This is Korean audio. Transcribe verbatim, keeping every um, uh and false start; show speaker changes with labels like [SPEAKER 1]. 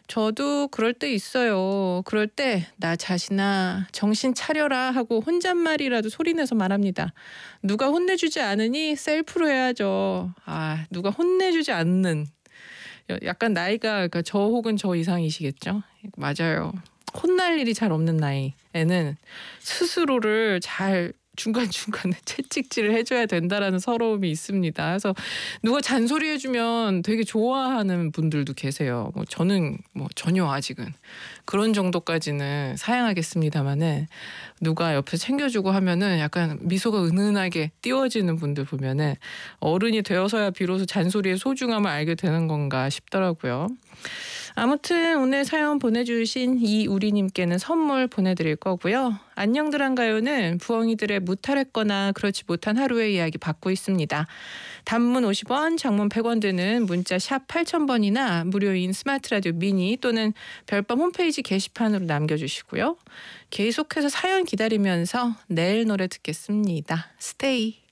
[SPEAKER 1] 저도 그럴 때 있어요. 그럴 때 "나 자신아 정신 차려라." 하고 혼잣말이라도 소리내서 말합니다. 누가 혼내주지 않으니 셀프로 해야죠. 아 누가 혼내주지 않는 여 약간 나이가 그러니까 저 혹은 저 이상이시겠죠? 맞아요. 혼날 일이 잘 없는 나이에는 스스로를 잘 중간중간에 채찍질을 해 줘야 된다라는 서러움이 있습니다. 그래서 누가 잔소리해 주면 되게 좋아하는 분들도 계세요. 뭐 저는 뭐 전혀 아직은 그런 정도까지는 사양하겠습니다마는 누가 옆에서 챙겨 주고 하면은 약간 미소가 은은하게 띄워지는 분들 보면은 '어른이 되어서야 비로소 잔소리의 소중함을 알게 되는 건가.' 싶더라고요. 아무튼 오늘 사연 보내주신 이우리 님께는 선물 보내드릴 거고요. 안녕들 한가요는 부엉이들의 무탈했거나 그렇지 못한 하루의 이야기 받고 있습니다. 단문 오십 원, 장문 백 원 드는 문자 샵 팔천 번이나 무료인 스마트 라디오 미니 또는 별밤 홈페이지 게시판으로 남겨주시고요. 계속해서 사연 기다리면서 내일 노래 듣겠습니다. 스테이.